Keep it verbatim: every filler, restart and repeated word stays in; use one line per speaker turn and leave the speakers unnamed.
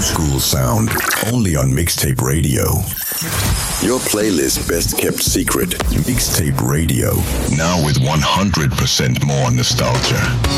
school sound. Only on Mixtape Radio. Your playlist best kept secret. Mixtape Radio. Now with one hundred percent more nostalgia.